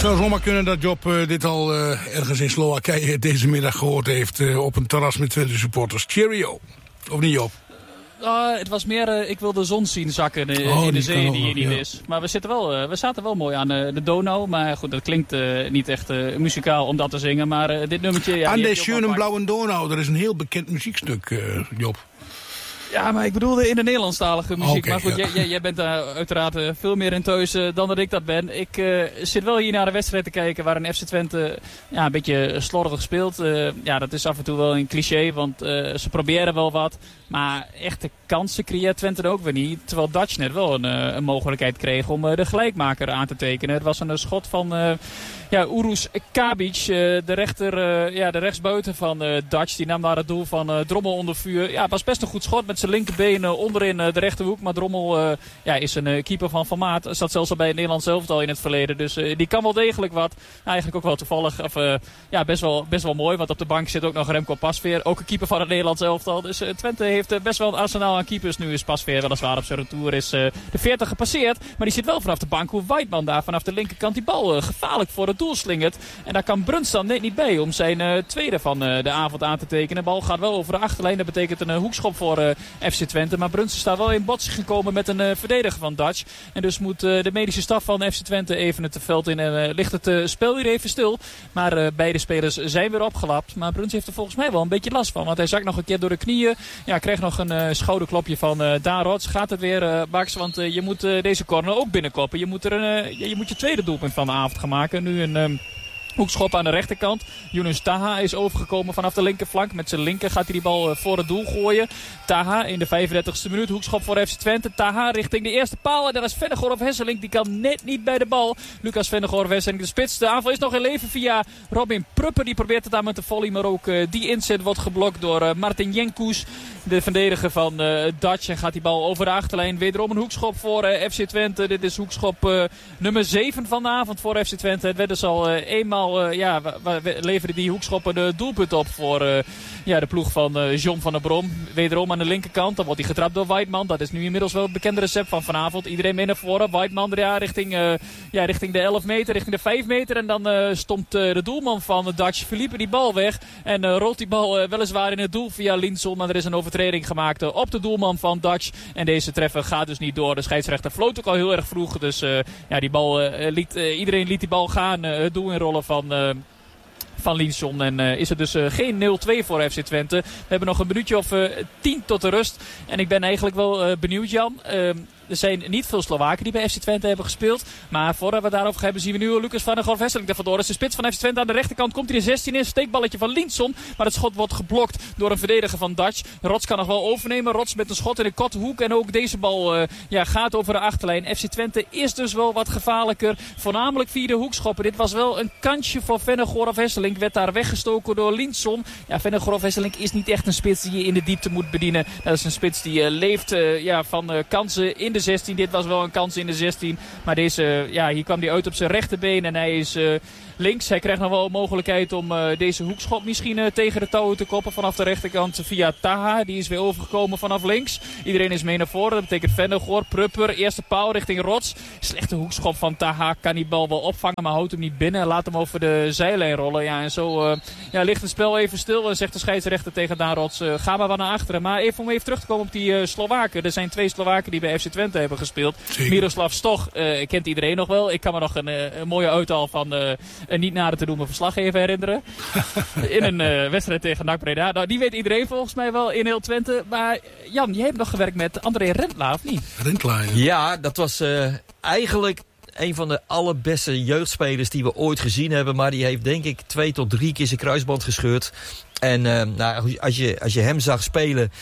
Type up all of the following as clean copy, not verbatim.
zou zomaar kunnen dat Job dit al ergens in Slowakije deze middag gehoord heeft op een terras met Twente supporters. Cheerio. Of niet, Job? Het was meer, ik wil de zon zien zakken in de zee die hier niet is. Maar we zaten wel mooi aan de Donau. Maar goed, dat klinkt niet echt muzikaal om dat te zingen. Maar dit nummertje... Ja, aan de schöne blauwe Donau, dat is een heel bekend muziekstuk, Job. Ja, maar ik bedoelde in de Nederlandstalige muziek. Okay, maar goed, jij bent daar uiteraard veel meer in thuis dan dat ik dat ben. Ik zit wel hier naar de wedstrijd te kijken waar een FC Twente een beetje slordig speelt. Dat is af en toe wel een cliché, want ze proberen wel wat. Maar echte kansen creëert Twente ook weer niet. Terwijl Dutch net wel een mogelijkheid kreeg om de gelijkmaker aan te tekenen. Het was een schot van Urus Kabic, de rechtsbuiten van Dutch. Die nam daar het doel van Drommel onder vuur. Ja, het was best een goed schot met zijn linkerbeen onderin de rechterhoek. Maar Drommel is een keeper van formaat. Zat zelfs al bij het Nederlands elftal in het verleden. Dus die kan wel degelijk wat. Eigenlijk ook wel toevallig. Best wel mooi. Want op de bank zit ook nog Remco Pasveer. Ook een keeper van het Nederlands elftal. Dus Twente heeft best wel een arsenaal aan keepers. Nu is Pasveer weliswaar op zijn retour is de 40 gepasseerd. Maar die zit wel vanaf de bank. Hoe Weidman daar vanaf de linkerkant die bal gevaarlijk voor het doel slingert. En daar kan Bruns dan net niet bij om zijn tweede van de avond aan te tekenen. De bal gaat wel over de achterlijn. Dat betekent een hoekschop voor FC Twente. Maar Bruns is daar wel in botsing gekomen met een verdediger van Dutch. En dus moet de medische staf van FC Twente even het veld in. En ligt het spel weer even stil. Maar beide spelers zijn weer opgelapt. Maar Bruns heeft er volgens mij wel een beetje last van. Want hij zakt nog een keer door de knieën. Ja, kreeg nog een schouderklopje van Daan Rots. Gaat het weer, Max? Want je moet deze corner ook binnenkoppen. Je moet je tweede doelpunt van de avond gaan maken. Nu een hoekschop aan de rechterkant. Yunus Taha is overgekomen vanaf de linkerflank. Met zijn linker gaat hij die bal voor het doel gooien. Taha in de 35e minuut. Hoekschop voor FC Twente. Taha richting de eerste paal. En daar is Vennegoor of Hesselink. Die kan net niet bij de bal. Lucas Vennegoor of Hesselink de spits. De aanval is nog in leven via Robin Prupper. Die probeert het aan met de volley. Maar ook die inzet wordt geblokt door Martin Jenkus. De verdediger van Dutch. En gaat die bal over de achterlijn. Wederom een hoekschop voor FC Twente. Dit is hoekschop nummer 7 van de avond voor FC Twente. Het werd dus al eenmaal leverde die hoekschop een doelpunt op voor de ploeg van John van der Brom. Wederom aan de linkerkant. Dan wordt hij getrapt door Weidman. Dat is nu inmiddels wel het bekende recept van vanavond. Iedereen mee naar voren. Weidman richting de 11 meter, richting de 5 meter. En dan stomt de doelman van Dutch, Philippe, die bal weg. En rolt die bal weliswaar in het doel via Linson. Maar er is een overtreding gemaakt op de doelman van Dutch. En deze treffer gaat dus niet door. De scheidsrechter floot ook al heel erg vroeg. Dus die bal iedereen liet die bal gaan. Het doel inrollen van Linson. En is het dus geen 0-2 voor FC Twente. We hebben nog een minuutje of 10 tot de rust. En ik ben eigenlijk wel benieuwd, Jan. Er zijn niet veel Slowaken die bij FC Twente hebben gespeeld. Maar voordat we het daarover hebben, zien we nu Lucas van der Gorf-Hesselink er vandoor. Dat is de spits van FC Twente aan de rechterkant. Komt hij de 16 in. Steekballetje van Linson. Maar het schot wordt geblokt door een verdediger van Dutch. Rots kan nog wel overnemen. Rots met een schot in de korte hoek. En ook deze bal gaat over de achterlijn. FC Twente is dus wel wat gevaarlijker. Voornamelijk via de hoekschoppen. Dit was wel een kansje voor Vennegoor of Hesselink. Werd daar weggestoken door Linson. Ja, Vennegoor of Hesselink is niet echt een spits die je in de diepte moet bedienen. Dat is een spits die leeft van kansen in de 16. Dit was wel een kans in de 16. Maar deze, hier kwam hij uit op zijn rechterbeen. En hij is links. Hij krijgt nog wel een mogelijkheid om deze hoekschop misschien tegen de touwen te koppen. Vanaf de rechterkant via Taha. Die is weer overgekomen vanaf links. Iedereen is mee naar voren. Dat betekent Vennegoor, Prupper. Eerste paal richting Rots. Slechte hoekschop van Taha. Kan die bal wel opvangen, maar houdt hem niet binnen. Laat hem over de zijlijn rollen. Ja, en zo ligt het spel even stil. Zegt de scheidsrechter tegen Daan Rots. Ga maar wat naar achteren. Maar om even terug te komen op die Slowaken. Er zijn 2 Slowaken die bij FC Twente hebben gespeeld. Zeker. Miroslav Stoch kent iedereen nog wel. Ik kan me nog een mooie uithaal van een niet nader te noemen verslaggever herinneren. In een wedstrijd tegen NAC Breda. Nou, die weet iedereen volgens mij wel in heel Twente. Maar Jan, jij hebt nog gewerkt met André Rentla, of niet? Rentla, ja, dat was eigenlijk een van de allerbeste jeugdspelers die we ooit gezien hebben. Maar die heeft denk ik 2 tot 3 keer zijn kruisband gescheurd. En als je hem zag spelen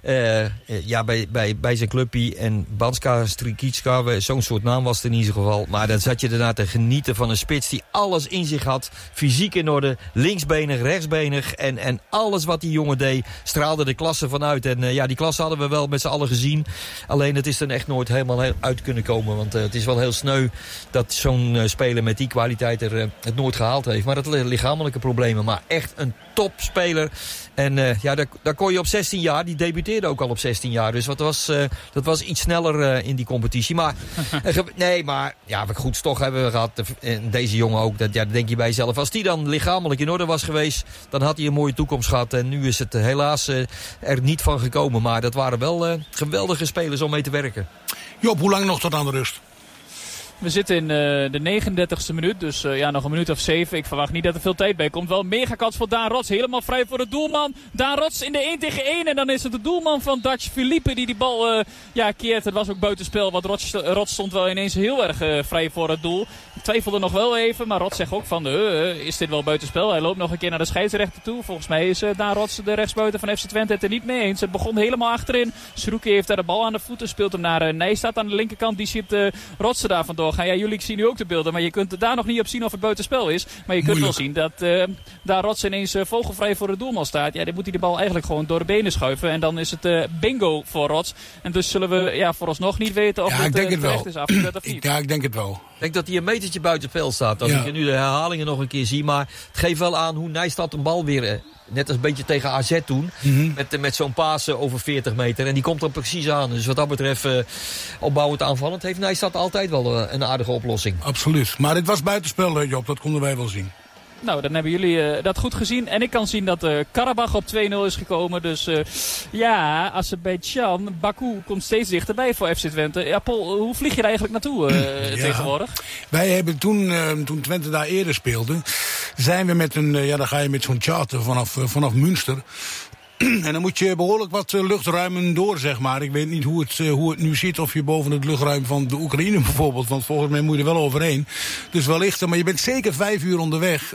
bij zijn clubje en Banska Strikitska, zo'n soort naam was het in ieder geval. Maar dan zat je daarna te genieten van een spits die alles in zich had. Fysiek in orde, linksbenig, rechtsbenig. En alles wat die jongen deed, straalde de klasse vanuit. En die klasse hadden we wel met z'n allen gezien. Alleen het is er echt nooit helemaal uit kunnen komen. Want het is wel heel sneu dat zo'n speler met die kwaliteit het nooit gehaald heeft. Maar dat lichamelijke problemen. Maar echt een topspeler. En daar kon je op 16 jaar, die debuteerde ook al op 16 jaar. Dus dat was iets sneller in die competitie. Maar goed toch hebben we gehad. Deze jongen ook, dat denk je bij jezelf. Als die dan lichamelijk in orde was geweest, dan had hij een mooie toekomst gehad. En nu is het helaas er niet van gekomen. Maar dat waren wel geweldige spelers om mee te werken. Job, hoe lang nog tot aan de rust? We zitten in de 39e minuut, dus nog een minuut of 7. Ik verwacht niet dat er veel tijd bij komt. Wel een mega kans voor Daan Rots. Helemaal vrij voor de doelman. Daan Rots in de 1 tegen 1. En dan is het de doelman van Dutch Philippe die bal keert. Het was ook buitenspel, want Rots stond wel ineens heel erg vrij voor het doel. Ik twijfelde nog wel even, maar Rots zegt ook van, is dit wel buitenspel? Hij loopt nog een keer naar de scheidsrechter toe. Volgens mij is Daan Rots, de rechtsbuiten van FC Twente, het er niet mee eens. Het begon helemaal achterin. Sroeke heeft daar de bal aan de voeten, speelt hem naar Nijstad aan de linkerkant. Die ziet Rots er daar vandoor. Jullie zien nu ook de beelden, maar je kunt er daar nog niet op zien of het buitenspel is. Maar je kunt wel zien dat daar Rots ineens vogelvrij voor de doelman staat. Ja, dan moet hij de bal eigenlijk gewoon door de benen schuiven. En dan is het bingo voor Rots. En dus zullen we vooralsnog niet weten of het terecht is afgezet of niet. Ja, ik denk het wel. Ik denk dat hij een metertje buiten het veld staat. Als ik nu de herhalingen nog een keer zie. Maar het geeft wel aan hoe Nijstad een bal weer... net als een beetje tegen AZ toen. Met zo'n pasen over 40 meter. En die komt er precies aan. Dus wat dat betreft opbouwend aanvallend heeft Nijstad altijd wel een aardige oplossing. Absoluut. Maar dit was buitenspel, Job. Dat konden wij wel zien. Nou, dan hebben jullie dat goed gezien. En ik kan zien dat Karabach op 2-0 is gekomen. Dus Azerbeidzjan, Baku komt steeds dichterbij voor FC Twente. Ja, Paul, hoe vlieg je er eigenlijk naartoe tegenwoordig? Wij hebben toen Twente daar eerder speelde, zijn we met dan ga je met zo'n charter vanaf Münster. En dan moet je behoorlijk wat luchtruimen door, zeg maar. Ik weet niet hoe het nu zit, of je boven het luchtruim van de Oekraïne bijvoorbeeld. Want volgens mij moet je er wel overheen. Dus wellicht, maar je bent zeker 5 uur onderweg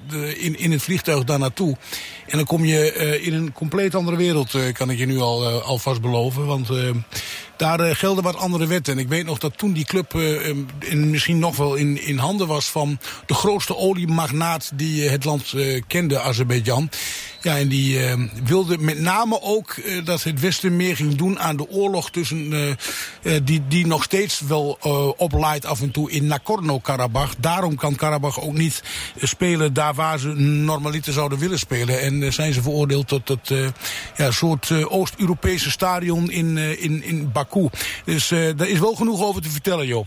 in het vliegtuig daar naartoe. En dan kom je in een compleet andere wereld, kan ik je nu alvast beloven. Want daar gelden wat andere wetten. En ik weet nog dat toen die club misschien nog wel in handen was van de grootste oliemagnaat die het land kende, Azerbeidzjan. Ja, en die wilde met name ook dat het Westen meer ging doen aan de oorlog tussen die nog steeds wel oplaait af en toe in Nagorno-Karabach. Daarom kan Karabach ook niet spelen daar waar ze normaliter zouden willen spelen. En zijn ze veroordeeld tot het soort Oost-Europese stadion in Baku. Dus daar is wel genoeg over te vertellen, Job.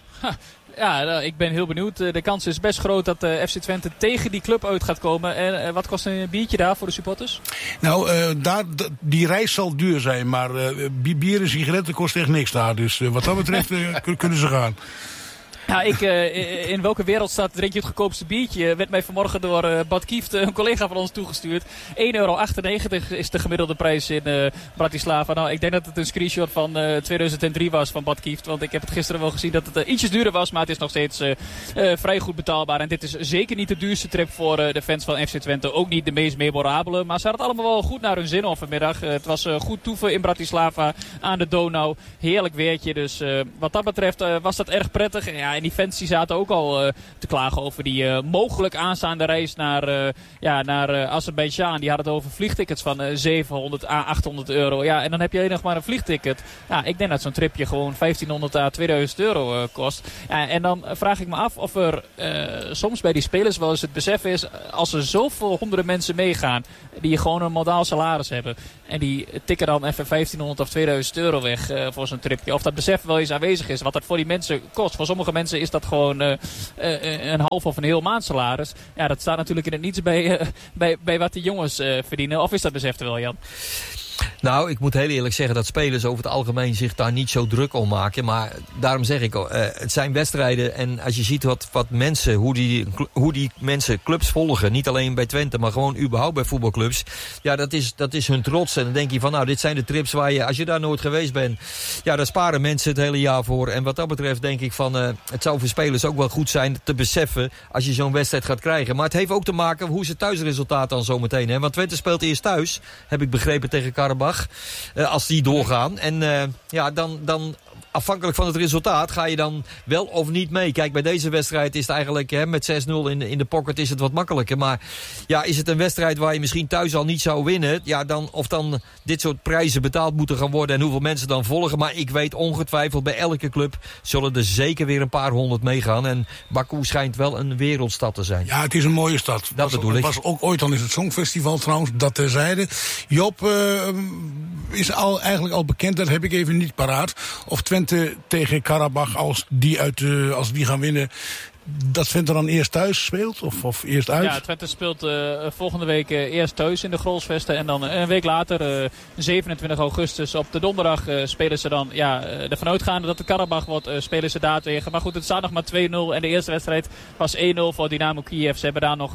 Ja, ik ben heel benieuwd. De kans is best groot dat FC Twente tegen die club uit gaat komen. En wat kost een biertje daar voor de supporters? Nou, die reis zal duur zijn. Maar bier en sigaretten kost echt niks daar. Dus wat dat betreft kunnen ze gaan. Ja, in welke wereldstad drink je het goedkoopste biertje? Werd mij vanmorgen door Bad Kieft, een collega van ons, toegestuurd. €1,98 is de gemiddelde prijs in Bratislava. Nou, ik denk dat het een screenshot van 2003 was van Bad Kieft. Want ik heb het gisteren wel gezien dat het ietsjes duurder was. Maar het is nog steeds vrij goed betaalbaar. En dit is zeker niet de duurste trip voor de fans van FC Twente. Ook niet de meest memorabele. Maar ze hadden het allemaal wel goed naar hun zin al vanmiddag. Het was goed toeven in Bratislava aan de Donau. Heerlijk weertje. Dus wat dat betreft was dat erg prettig. Ja, en die fans die zaten ook al te klagen over die mogelijk aanstaande reis naar Azerbeidzjan. Die hadden het over vliegtickets van 700 à 800 euro. Ja, en dan heb je alleen nog maar een vliegticket. Ja, ik denk dat zo'n tripje gewoon 1500 à 2000 euro kost. Ja, en dan vraag ik me af of er soms bij die spelers wel eens het besef is, als er zoveel honderden mensen meegaan, die gewoon een modaal salaris hebben, en die tikken dan even 1500 of 2000 euro weg voor zo'n tripje. Of dat besef wel eens aanwezig is, wat dat voor die mensen kost. Voor sommige mensen is dat gewoon een half of een heel maandsalaris. Ja, dat staat natuurlijk in het niets bij wat die jongens verdienen. Of is dat besef er wel, Jan? Nou, ik moet heel eerlijk zeggen dat spelers over het algemeen zich daar niet zo druk om maken. Maar daarom zeg ik, het zijn wedstrijden. En als je ziet wat mensen, hoe die mensen clubs volgen. Niet alleen bij Twente, maar gewoon überhaupt bij voetbalclubs. Ja, dat is hun trots. En dan denk je van, nou, dit zijn de trips waar je, als je daar nooit geweest bent, ja, daar sparen mensen het hele jaar voor. En wat dat betreft denk ik van, het zou voor spelers ook wel goed zijn te beseffen als je zo'n wedstrijd gaat krijgen. Maar het heeft ook te maken hoe is het thuisresultaat dan zometeen. Want Twente speelt eerst thuis, heb ik begrepen, tegen Karabach. Als die doorgaan. En dan afhankelijk van het resultaat ga je dan wel of niet mee. Kijk, bij deze wedstrijd is het eigenlijk met 6-0 in de pocket is het wat makkelijker. Maar ja, is het een wedstrijd waar je misschien thuis al niet zou winnen? Ja, of dan dit soort prijzen betaald moeten gaan worden en hoeveel mensen dan volgen. Maar ik weet ongetwijfeld bij elke club zullen er zeker weer een paar honderd meegaan. En Baku schijnt wel een wereldstad te zijn. Ja, het is een mooie stad. Dat bedoel ik. Was ook ooit al in het Songfestival trouwens, dat terzijde. Job, is eigenlijk al bekend, dat heb ik even niet paraat. Of Twente tegen Karabach, als die gaan winnen, dat Twente dan eerst thuis speelt? Of eerst uit? Ja, Twente speelt volgende week eerst thuis in de Grolsvesten. En dan een week later, 27 augustus, op de donderdag spelen ze dan ervan uitgaande dat de Karabach wordt, spelen ze daar tegen. Maar goed, het staat nog maar 2-0 en de eerste wedstrijd was 1-0 voor Dynamo Kiev. Ze hebben daar nog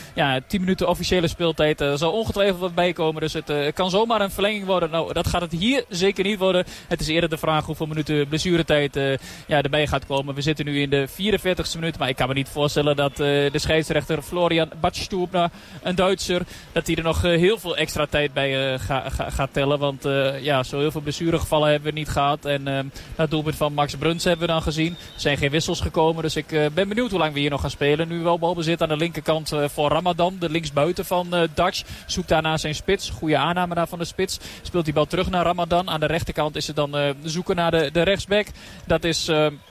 10 minuten officiële speeltijd. Er zal ongetwijfeld wat bij komen, dus het kan zomaar een verlenging worden. Nou, dat gaat het hier zeker niet worden. Het is eerder de vraag hoeveel minuten blessuretijd erbij gaat komen. We zitten nu in de 44e minuut. Maar ik kan me niet voorstellen dat de scheidsrechter Florian Badstuber, een Duitser, dat hij er nog heel veel extra tijd bij gaat tellen. Want zo heel veel blessuregevallen hebben we niet gehad. En dat doelpunt van Max Bruns hebben we dan gezien. Er zijn geen wissels gekomen, dus ik ben benieuwd hoe lang we hier nog gaan spelen. Nu wel balbezit aan de linkerkant voor Ramadan, de linksbuiten van Dutch. Zoekt daarna zijn spits. Goede aanname daar van de spits. Speelt die bal terug naar Ramadan. Aan de rechterkant is het dan zoeken naar de rechtsback. Dat is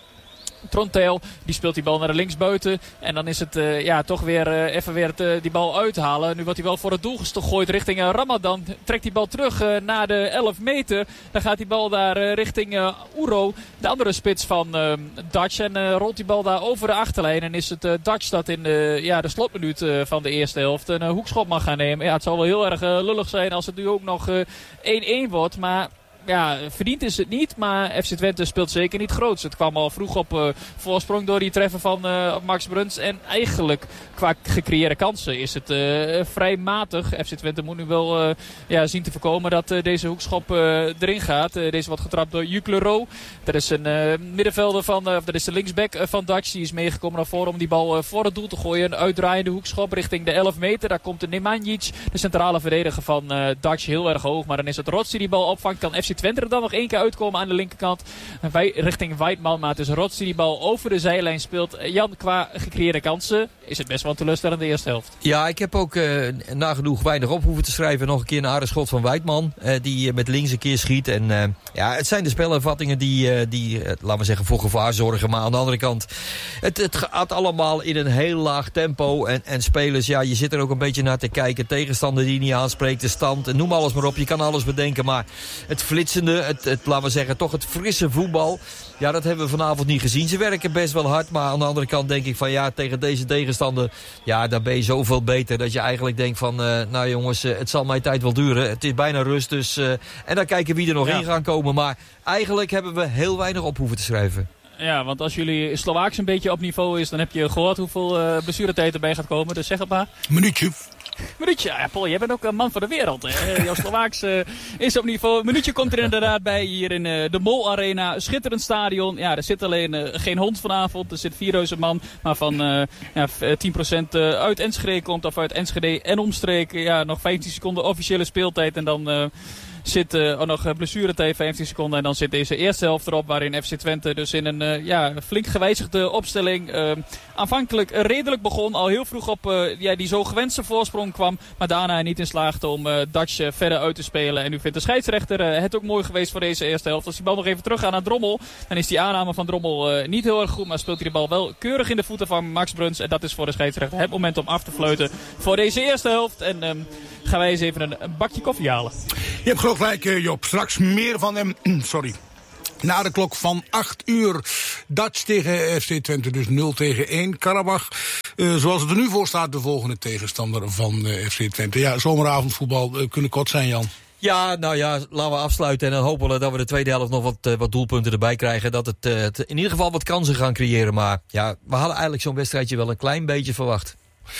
Trontel, die speelt die bal naar de linksbuiten. En dan is het toch weer even weer die bal uithalen. Nu wordt die bal voor het doel gegooid richting Ramadan. Trekt die bal terug naar de 11 meter. Dan gaat die bal daar richting Uro, de andere spits van Dutch. En rolt die bal daar over de achterlijn. En is het Dutch dat in de slotminuut van de eerste helft een hoekschop mag gaan nemen. Ja, het zal wel heel erg lullig zijn als het nu ook nog 1-1 wordt. Maar ja, verdiend is het niet, maar FC Twente speelt zeker niet groots. Het kwam al vroeg op voorsprong door die treffer van Max Bruns. En eigenlijk qua gecreëerde kansen is het vrij matig. FC Twente moet nu wel zien te voorkomen dat deze hoekschop erin gaat. Deze wordt getrapt door Juklero. Dat is een middenvelder dat is de linksback van Dutch. Die is meegekomen naar voren om die bal voor het doel te gooien. Een uitdraaiende hoekschop richting de 11 meter. Daar komt de Nemanjic, de centrale verdediger van Dutch, heel erg hoog. Maar dan is het Rots die bal opvangt. Kan FC Twente er dan nog één keer uitkomen aan de linkerkant. Richting Weidman. Maar het is Rots die bal over de zijlijn speelt. Jan, qua gecreëerde kansen is het best wel een teleurstellende eerste helft. Ja, ik heb ook nagenoeg weinig op hoeven te schrijven. Nog een keer een aardig schot van Weidman. Die met links een keer schiet. En het zijn de spelervattingen die laten we zeggen, voor gevaar zorgen. Maar aan de andere kant, het gaat allemaal in een heel laag tempo. En spelers, je zit er ook een beetje naar te kijken. Tegenstander die niet aanspreekt, de stand. Noem alles maar op, je kan alles bedenken. Maar het flitsende, het laten we zeggen, toch het frisse voetbal. Ja, dat hebben we vanavond niet gezien. Ze werken best wel hard, maar aan de andere kant denk ik van tegen deze tegenstander, daar ben je zoveel beter dat je eigenlijk denkt van, nou jongens, het zal mijn tijd wel duren. Het is bijna rust, dus en dan kijken wie er nog in gaan komen. Maar eigenlijk hebben we heel weinig op hoeven te schrijven. Ja, want als jullie Slovaaks een beetje op niveau is, dan heb je gehoord hoeveel blessuretijd erbij gaat komen. Dus zeg het maar. Minuutje, ja, Paul, jij bent ook een man van de wereld. Jouw Slovaaks is op niveau. Een minuutje komt er inderdaad bij hier in de Mol Arena. Schitterend stadion. Ja, er zit alleen geen hond vanavond. Er zit 4000 man, maar van 10% uit Enschede komt. Of uit Enschede en omstreken. Ja, nog 15 seconden officiële speeltijd en dan zit nog blessuretijd 15 seconden. En dan zit deze eerste helft erop, waarin FC Twente dus in een flink gewijzigde opstelling aanvankelijk redelijk begon. Al heel vroeg op die zo gewenste voorsprong kwam. Maar daarna niet in slaagde om Dutch verder uit te spelen. En nu vindt de scheidsrechter het ook mooi geweest voor deze eerste helft. Als die bal nog even teruggaat naar Drommel, dan is die aanname van Drommel niet heel erg goed. Maar speelt hij de bal wel keurig in de voeten van Max Bruns. En dat is voor de scheidsrechter het moment om af te fluiten voor deze eerste helft. En gaan wij eens even een bakje koffie halen. Je hebt gelijk, Job. Straks meer van hem. Sorry. Na de klok van 8 uur. Dutch tegen FC Twente, dus 0-1. Karabach, zoals het er nu voor staat, de volgende tegenstander van FC Twente. Ja, zomeravondvoetbal kunnen kort zijn, Jan. Ja, nou ja, laten we afsluiten en dan hopen we dat we de tweede helft nog wat doelpunten erbij krijgen. Dat het in ieder geval wat kansen gaan creëren. Maar ja, we hadden eigenlijk zo'n wedstrijdje wel een klein beetje verwacht.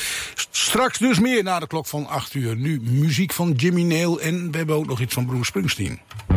Straks dus meer na de klok van 8 uur. Nu muziek van Jimmy Nail en we hebben ook nog iets van Bruce Springsteen.